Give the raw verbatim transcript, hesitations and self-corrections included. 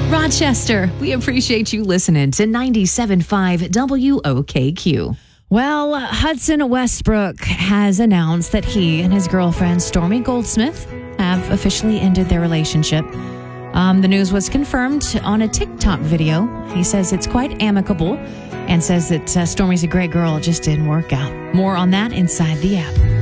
Rochester, we appreciate you listening to ninety-seven point five W O K Q. Well, Hudson Westbrook has announced that he and his girlfriend, Stormy Goldsmith, have officially ended their relationship. Um, the news was confirmed on a TikTok video. He says it's quite amicable and says that uh, Stormy's a great girl. It just didn't work out. More on that inside the app.